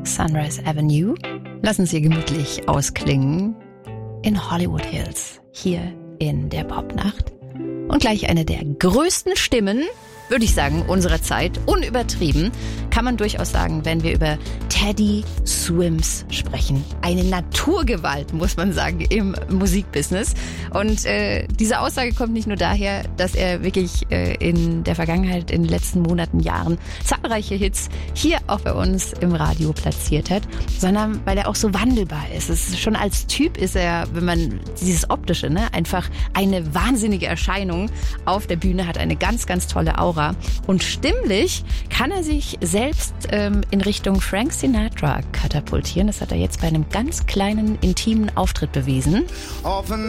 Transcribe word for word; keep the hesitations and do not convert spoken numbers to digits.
Sunrise Avenue. Lassen Sie gemütlich ausklingen in Hollywood Hills, hier in der Popnacht. Und gleich eine der größten Stimmen, würde ich sagen, unserer Zeit, unübertrieben, kann man durchaus sagen, wenn wir über Teddy Swims sprechen. Eine Naturgewalt, muss man sagen, im Musikbusiness. Und äh, diese Aussage kommt nicht nur daher, dass er wirklich äh, in der Vergangenheit, in den letzten Monaten, Jahren zahlreiche Hits hier auch bei uns im Radio platziert hat, sondern weil er auch so wandelbar ist. Es ist schon als Typ ist er, wenn man dieses Optische, ne, einfach eine wahnsinnige Erscheinung auf der Bühne, hat eine ganz, ganz tolle Aura. Und stimmlich kann er sich selbst ähm, in Richtung Frank Sinatra katapultieren. Das hat er jetzt bei einem ganz kleinen, intimen Auftritt bewiesen. Often